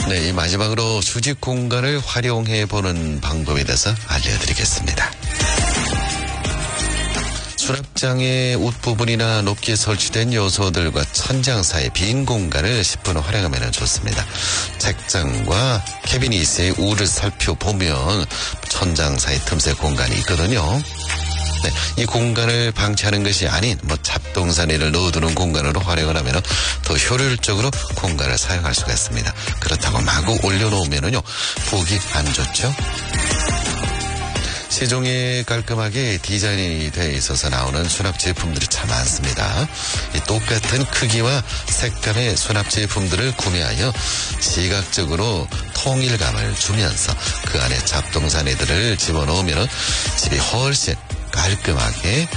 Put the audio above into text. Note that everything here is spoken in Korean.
네, 이 마지막으로 수직 공간을 활용해 보는 방법에 대해서 알려드리겠습니다. 수납장의 웃부분이나 높게 설치된 요소들과 천장 사이 빈 공간을 10분 활용하면 좋습니다. 책장과 캐비닛의 우를 살펴보면 천장 사이 틈새 공간이 있거든요. 네, 이 공간을 방치하는 것이 아닌 잡동사니를 넣어두는 공간으로 활용을 하면 더 효율적으로 공간을 사용할 수가 있습니다. 그렇다고 마구 올려놓으면요 보기 안 좋죠. 시중에 깔끔하게 디자인이 되어 있어서 나오는 수납 제품들이 참 많습니다. 이 똑같은 크기와 색감의 수납 제품들을 구매하여 시각적으로 통일감을 주면서 그 안에 잡동사니들을 집어넣으면 집이 훨씬 깔끔하게